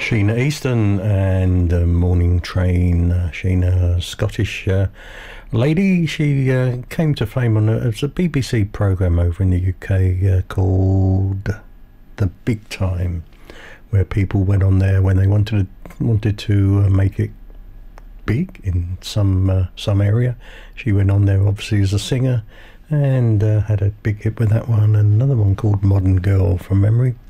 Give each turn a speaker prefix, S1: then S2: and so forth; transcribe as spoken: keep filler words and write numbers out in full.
S1: Sheena Easton and uh, Morning Train. Uh, Sheena, Scottish uh, lady. She uh, came to fame on a, it was a B B C programme over in the U K uh, called The Big Time, where people went on there when they wanted to, wanted to uh, make it big in some uh, some area. She went on there obviously as a singer and uh, had a big hit with that one, and another one called Modern Girl from memory.